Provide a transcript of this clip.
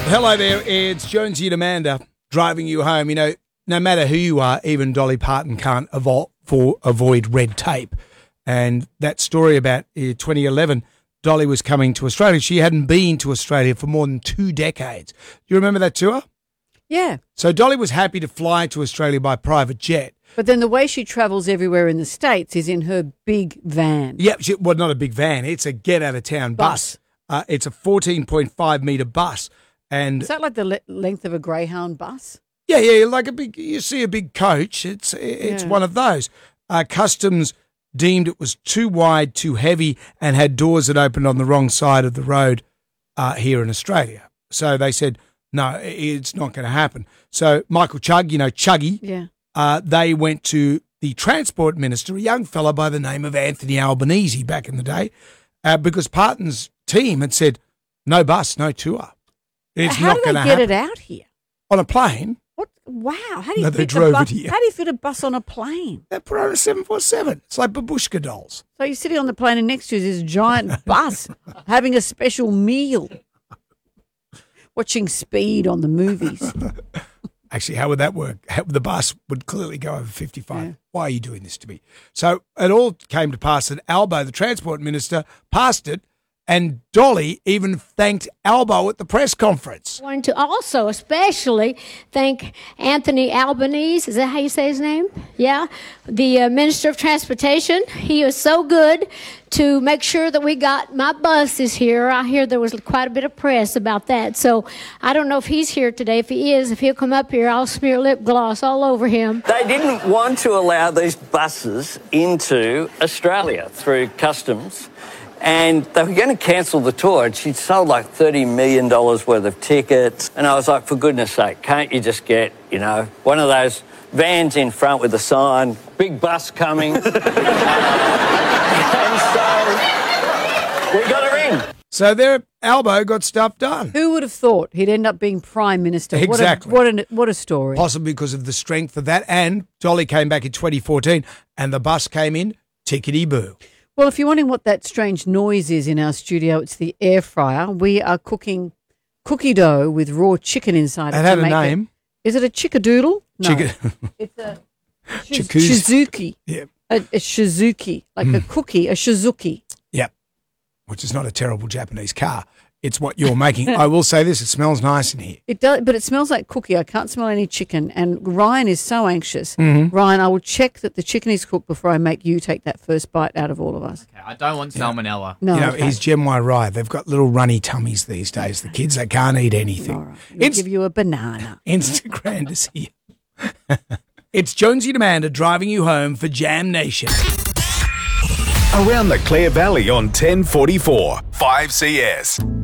Hello there, it's Jonesy and Amanda driving you home. You know, no matter who you are, even Dolly Parton can't avoid red tape. And that story about 2011, Dolly was coming to Australia. She hadn't been to Australia for more than 2 decades. Do you remember that tour? Yeah. So Dolly was happy to fly to Australia by private jet. But then the way she travels everywhere in the States is in her big van. Yeah, well, not a big van. It's a get-out-of-town bus. It's a 14.5-metre bus. And is that like the length of a Greyhound bus? Yeah, like you see a big coach. It's one of those. Customs deemed it was too wide, too heavy, and had doors that opened on the wrong side of the road here in Australia. So they said, no, it's not going to happen. So Michael Chugg, Chuggy, they went to the Transport Minister, a young fella by the name of Anthony Albanese back in the day, because Parton's team had said, no bus, no tour. It's not going to happen. How do they get it out here? On a plane. What? Wow. How do you they drove it here. How do you fit a bus on a plane? They put on a 747. It's like babushka dolls. So you're sitting on the plane and next to you is this giant bus having a special meal, watching Speed on the movies. Actually, how would that work? The bus would clearly go over 55. Yeah. Why are you doing this to me? So it all came to pass that Albo, the Transport Minister, passed it, and Dolly even thanked Albo at the press conference. I wanted to also especially thank Anthony Albanese. Is that how you say his name? Yeah. The Minister of Transportation. He was so good to make sure that we got my buses here. I hear there was quite a bit of press about that. So I don't know if he's here today. If he is, if he'll come up here, I'll smear lip gloss all over him. They didn't want to allow these buses into Australia through customs. And they were going to cancel the tour, and she'd sold like $30 million worth of tickets. And I was like, for goodness sake, can't you just get, one of those vans in front with a sign, big bus coming. And so we got her in. So there, Albo got stuff done. Who would have thought he'd end up being Prime Minister? Exactly. What a story. Possibly because of the strength of that. And Dolly came back in 2014, and the bus came in tickety-boo. Well, if you're wondering what that strange noise is in our studio, it's the air fryer. We are cooking cookie dough with raw chicken inside. It had a name. Is it a chickadoodle? No. It's a shizuki. Yeah. A shizuki, like a cookie, a shizuki. Yep. Which is not a terrible Japanese car. It's what you're making. I will say this, it smells nice in here. It does, but it smells like cookie. I can't smell any chicken. And Ryan is so anxious. Mm-hmm. Ryan, I will check that the chicken is cooked before I make you take that first bite out of all of us. Okay, I don't want salmonella. No, he's Gen Y Rye. They've got little runny tummies these days. The kids, they can't eat anything. All right. We'll give you a banana. Instagram to see you. It's Jonesy and Amanda driving you home for Jam Nation. Around the Clare Valley on 1044 5CS.